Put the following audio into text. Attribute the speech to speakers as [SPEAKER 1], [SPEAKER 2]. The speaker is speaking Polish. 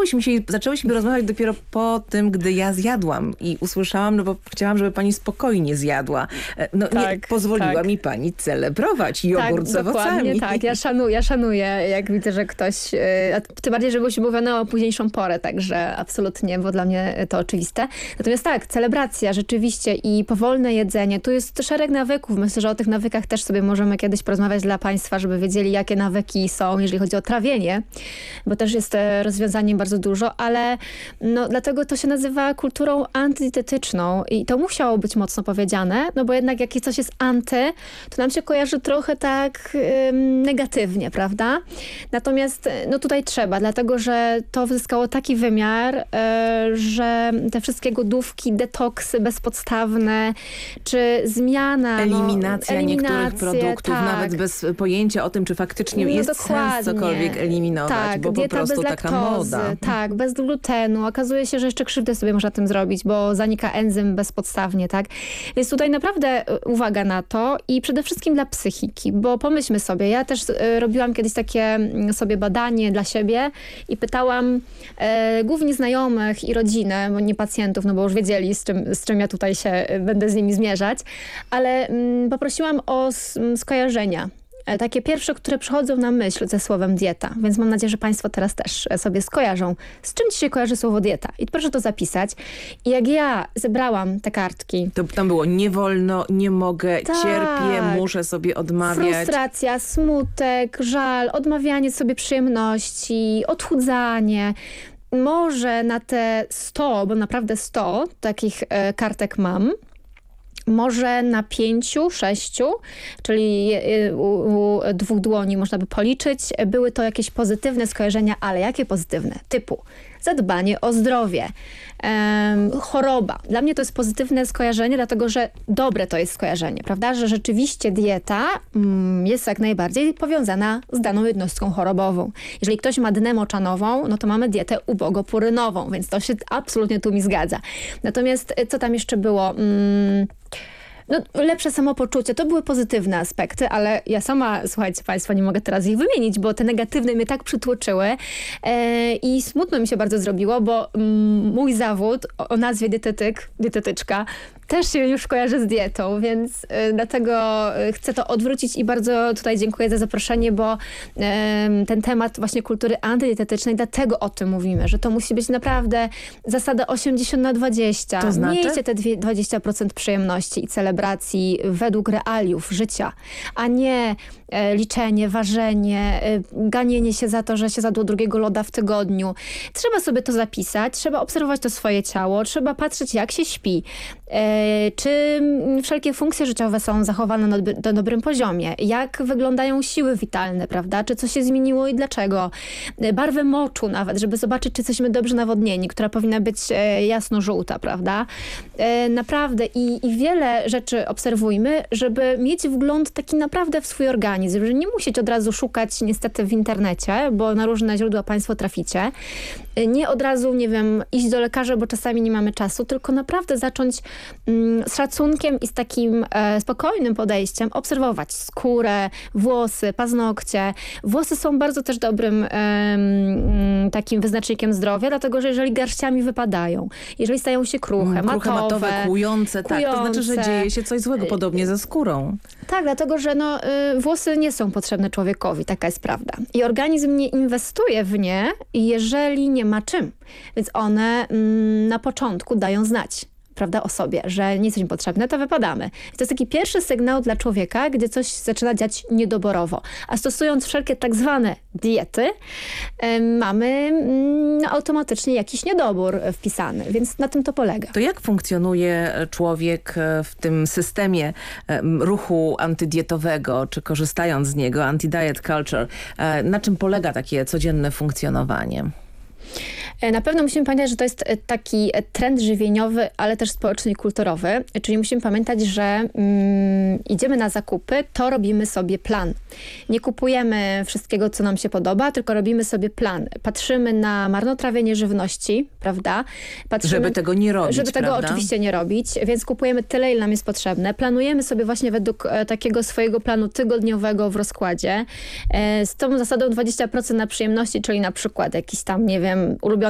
[SPEAKER 1] zaczęłyśmy rozmawiać dopiero po tym, gdy ja zjadłam i usłyszałam, no bo chciałam, żeby pani spokojnie zjadła. No nie pozwoliła mi pani celebrować jogurt z owocami.
[SPEAKER 2] Tak, ja szanuję, jak widzę, że ktoś, tym bardziej, że było się mówione o późniejszą porę, także absolutnie, bo dla mnie to oczywiste. Natomiast tak, celebracja rzeczywiście i powolne jedzenie, tu jest szereg nawyków. Myślę, że o tych nawykach też sobie możemy kiedyś porozmawiać dla państwa, żeby wiedzieli, jakie nawyki są, jeżeli chodzi o trawienie, bo też jest rozwiązaniem bardzo dużo, ale no, dlatego to się nazywa kulturą antydietetyczną i to musiało być mocno powiedziane, no bo jednak jak coś jest anty, to nam się kojarzy trochę tak negatywnie, prawda? Natomiast no tutaj trzeba, dlatego że to zyskało taki wymiar, że te wszystkie głodówki, detoksy bezpodstawne, czy zmiana...
[SPEAKER 1] Eliminacja niektórych produktów, nawet bez pojęcia o tym, czy faktycznie jest sens cokolwiek eliminować, bo po prostu taka moda.
[SPEAKER 2] Tak, bez glutenu. Okazuje się, że jeszcze krzywdę sobie można tym zrobić, bo zanika enzym bezpodstawnie, tak? Więc tutaj naprawdę uwaga na to i przede wszystkim dla psychiki, bo pomyślmy sobie, ja też robiłam kiedyś takie sobie badanie dla siebie i pytałam głównie znajomych i rodzinę, bo nie pacjentów, no bo już wiedzieli, z czym ja tutaj się będę z nimi zmierzać, ale poprosiłam o skojarzenia. Takie pierwsze, które przychodzą na myśl ze słowem dieta. Więc mam nadzieję, że państwo teraz też sobie skojarzą, z czym ci się kojarzy słowo dieta. I proszę to zapisać. I jak ja zebrałam te kartki...
[SPEAKER 1] To tam było nie wolno, nie mogę, cierpię, muszę sobie odmawiać.
[SPEAKER 2] Frustracja, smutek, żal, odmawianie sobie przyjemności, odchudzanie. Może na te 100, bo naprawdę 100 takich kartek mam, może na 5, 6, czyli u 2 dłoni można by policzyć, były to jakieś pozytywne skojarzenia, ale jakie pozytywne? Typu zadbanie o zdrowie, choroba. Dla mnie to jest pozytywne skojarzenie, dlatego że dobre to jest skojarzenie, prawda? Że rzeczywiście dieta jest jak najbardziej powiązana z daną jednostką chorobową. Jeżeli ktoś ma dnę moczanową, no to mamy dietę ubogopurynową, więc to się absolutnie tu mi zgadza. Natomiast co tam jeszcze było? No, lepsze samopoczucie, to były pozytywne aspekty, ale ja sama, słuchajcie państwo, nie mogę teraz ich wymienić, bo te negatywne mnie tak przytłoczyły i smutno mi się bardzo zrobiło, bo mój zawód o nazwie dietetyczka też się już kojarzy z dietą, więc dlatego chcę to odwrócić i bardzo tutaj dziękuję za zaproszenie, bo ten temat właśnie kultury antydietetycznej, dlatego o tym mówimy, że to musi być naprawdę zasada 80/20.
[SPEAKER 1] To znaczy?
[SPEAKER 2] Miejcie te 20% przyjemności i celebracji według realiów życia, a nie liczenie, ważenie, ganienie się za to, że się zjadło drugiego loda w tygodniu. Trzeba sobie to zapisać, trzeba obserwować to swoje ciało, trzeba patrzeć, jak się śpi, czy wszelkie funkcje życiowe są zachowane na dobrym poziomie, jak wyglądają siły witalne, prawda, czy coś się zmieniło i dlaczego. Barwę moczu nawet, żeby zobaczyć, czy jesteśmy dobrze nawodnieni, która powinna być jasno-żółta, prawda. Naprawdę i wiele rzeczy obserwujmy, żeby mieć wgląd taki naprawdę w swój organizm, żeby nie musieć od razu szukać niestety w internecie, bo na różne źródła państwo traficie. Nie od razu, nie wiem, iść do lekarza, bo czasami nie mamy czasu, tylko naprawdę zacząć z szacunkiem i z takim spokojnym podejściem obserwować skórę, włosy, paznokcie. Włosy są bardzo też dobrym takim wyznacznikiem zdrowia, dlatego że jeżeli garściami wypadają, jeżeli stają się kruche,
[SPEAKER 1] matowe, kłujące, tak, to znaczy, że dzieje się coś złego, podobnie ze skórą.
[SPEAKER 2] Tak, dlatego że włosy nie są potrzebne człowiekowi, taka jest prawda. I organizm nie inwestuje w nie, jeżeli nie ma czym. Więc one na początku dają znać, prawda, o sobie, że nie jesteśmy potrzebne, to wypadamy. I to jest taki pierwszy sygnał dla człowieka, gdy coś zaczyna dziać niedoborowo. A stosując wszelkie tak zwane diety, mamy automatycznie jakiś niedobór wpisany, więc na tym to polega.
[SPEAKER 1] To jak funkcjonuje człowiek w tym systemie ruchu antydietowego, czy korzystając z niego, anti-diet culture? Na czym polega takie codzienne funkcjonowanie?
[SPEAKER 2] Na pewno musimy pamiętać, że to jest taki trend żywieniowy, ale też społeczny i kulturowy. Czyli musimy pamiętać, że idziemy na zakupy, to robimy sobie plan. Nie kupujemy wszystkiego, co nam się podoba, tylko robimy sobie plan. Patrzymy na marnotrawienie żywności, prawda?
[SPEAKER 1] Żeby tego nie robić,
[SPEAKER 2] Żeby tego oczywiście nie robić, więc kupujemy tyle, ile nam jest potrzebne. Planujemy sobie właśnie według takiego swojego planu tygodniowego w rozkładzie. Z tą zasadą 20% na przyjemności, czyli na przykład jakiś tam, nie wiem, ulubiony